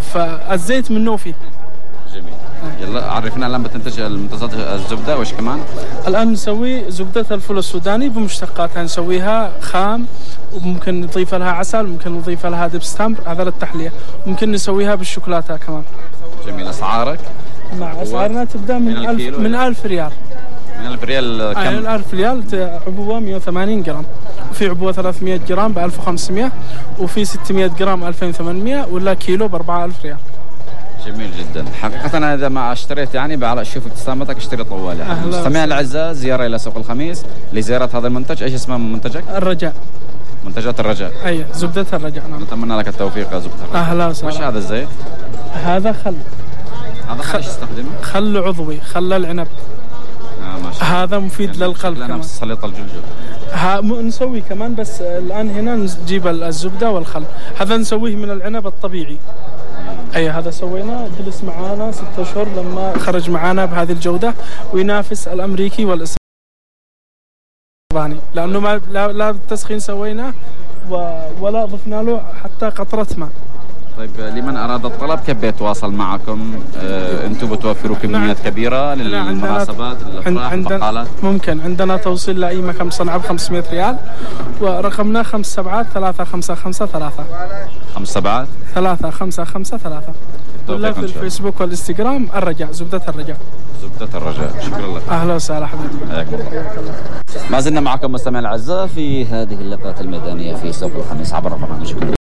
فالزيت من نوفي. جميل. يلا عرفنا الآن بتنتج الممتازات الزبدة وإيش كمان؟ الآن نسوي زبدة الفول السوداني بمشتقاتها، نسويها خام وممكن نضيف لها عسل، ممكن نضيف لها دبس تمر هذا للتحلية، ممكن نسويها بالشوكولاتة كمان. جميل. أسعارك؟ مع أسعارنا تبدأ من 1000 ريال. من 1000 ريال كم؟ 1000 ريال عبوة 180 جرام، وفي عبوة 300 جرام ب 1500، وفي 600 جرام 2800، ولا كيلو ب 4000 ريال. جميل جدا. حقيقة أنا إذا ما اشتريت يعني على شوف ابتسامتك اشتري طوال يعني. مستمعينا الأعزاء، زيارة إلى سوق الخميس لزيارة هذا المنتج. إيش اسمه منتجك؟ الرجاء. منتجات الرجاء. أي زبدة الرجاء. نعم. نتمنى لك التوفيق يا زبدة الرجاء. أهلا وسهلا. وش هذا الزيت؟ هذا خل. هذا خل ايش تستخدمه؟ خل عضوي، خل العنب. ما شاء الله. هذا مفيد يعني للقلب كمان. نفس خليط الجلجل. نسوي كمان، بس الآن هنا نجيب الزبدة والخل. هذا نسويه من العنب الطبيعي. أي هذا سويناه، جلس معانا 6 أشهر لما خرج معانا بهذه الجودة، وينافس الأمريكي والإسباني، لأنه ما لا بالتسخين سويناه ولا ضفنا له حتى قطرة ماء. طيب لمن أراد الطلب كيف بيتواصل معكم؟ أنتم بتوفروا كميات كبيرة للمناسبات، الأفراح، البقالات؟ ممكن. عندنا توصيل لأي مكان صنعاء ب500 ريال، ورقمنا 573553 573553. ولا في الفيسبوك والإنستغرام الرجاء، زبدة الرجاء. زبدة الرجاء. شكرا لك. أهلا وسهلا حبيبي. حياكم الله. ما زلنا معكم مستمعينا الأعزاء في هذه اللقاءات الميدانية في سوق الخميس عبر برنامج